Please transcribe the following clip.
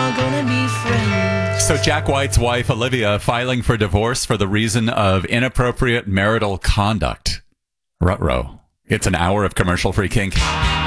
all gonna be friends. So Jack White's wife, Olivia, filing for divorce for the reason of inappropriate marital conduct. Ruh-roh. It's an hour of commercial-free kink.